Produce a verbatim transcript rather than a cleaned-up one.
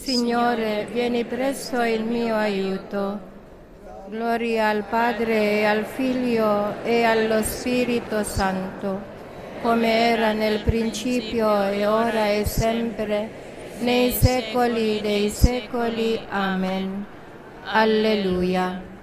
Signore, vieni presto il mio aiuto. Gloria al Padre e al Figlio e allo Spirito Santo, come era nel principio e ora e sempre, nei secoli dei secoli. Amen. Alleluia.